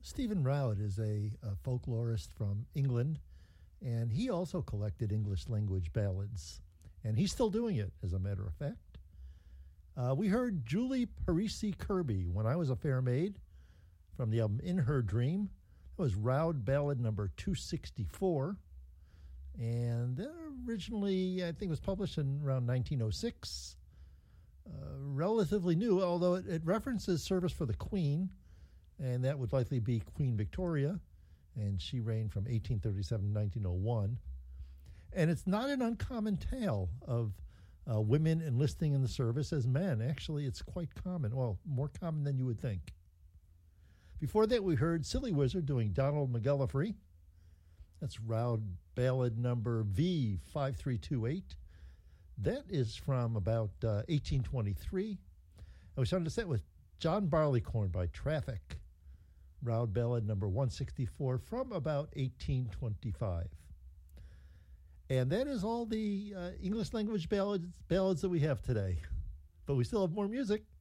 Stephen Roud is a folklorist from England, and he also collected English language ballads. And he's still doing it, as a matter of fact. We heard Julie Parisi Kirby, When I Was a Fair Maid, from the album In Her Dream. That was Roud Ballad number 264. And that originally, I think, was published in around 1906. Relatively new, although it references service for the Queen, and that would likely be Queen Victoria, and she reigned from 1837 to 1901. And it's not an uncommon tale of women enlisting in the service as men. Actually, it's quite common. Well, more common than you would think. Before that, we heard Silly Wizard doing Donald McGillivray. That's Roud Ballad number V5328. That is from about 1823. And we started the set with John Barleycorn by Traffic. Roud Ballad number 164 from about 1825. And that is all the English language ballads that we have today. But we still have more music.